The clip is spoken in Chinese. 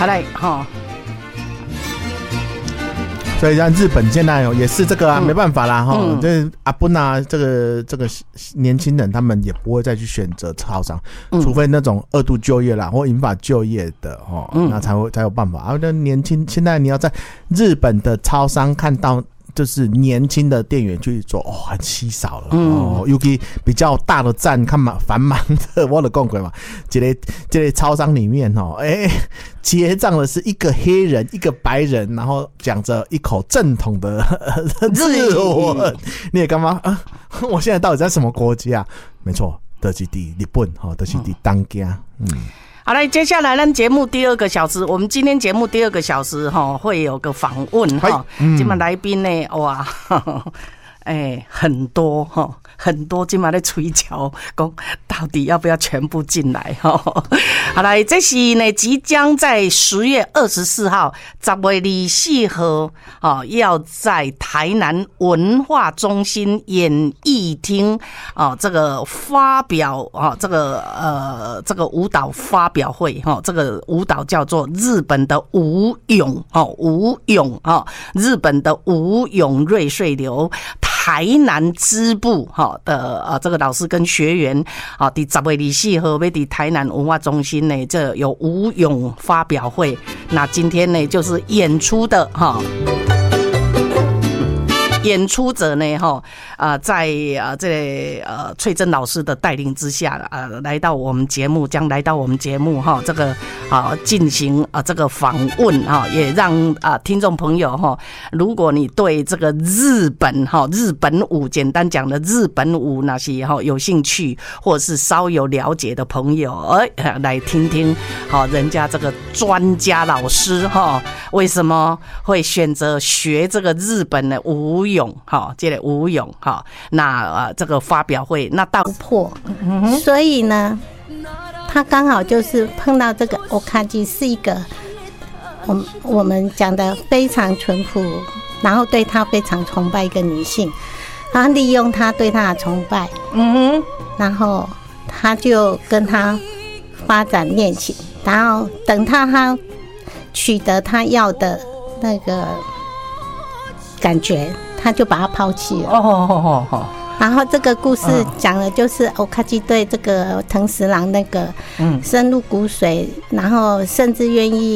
好来哈。 所以像日本现在也是这个啊，没办法啦哈。这阿本啊，这个年轻人他们也不会再去选择超商，除非那种二度就业啦或银发就业的哈，那才有办法。啊，那现在你要在日本的超商看到。就是年轻的店员去做很稀少了尤其比较大的站看嘛繁忙的，我就讲过嘛，这个超商里面结账的是一个黑人一个白人，然后讲着一口正统的日文，你也干嘛我现在到底在什么国家？没错，就是在日本就是在东京。 好来，接下来咱节目第2个小时，我们今天节目第2个小时会有个访问今晚来宾呢，哇，很多很多今晚在吹桥，讲到底要不要全部进来好来，这是呢即将在10月24号10月24号要在台南文化中心演艺厅这个发表这个舞蹈发表会这个舞蹈叫做日本的舞咏日本的舞咏瑞穗流台南支部的这个老师跟学员在10月24号要在台南文化中心呢，这有舞咏发表会。那今天呢就是演出的演出者呢在这翠珍老师的带领之下来到我们节目，将来到我们节目这个进行这个访问也让听众朋友如果你对这个日本舞，简单讲的日本舞那些有兴趣或者是稍有了解的朋友来听听人家这个专家老师为什么会选择学这个日本的舞咏这个舞咏那这个发表会那到破所以呢他刚好就是碰到这个欧卡基是一个我们讲的非常淳朴，然后对他非常崇拜一个女性，然后利用他对他的崇拜然后他就跟他发展恋情，然后等他取得他要的那个感觉，他就把他抛弃了然后这个故事讲的就是欧卡基对这个藤十郎那个深入骨髓，然后甚至愿意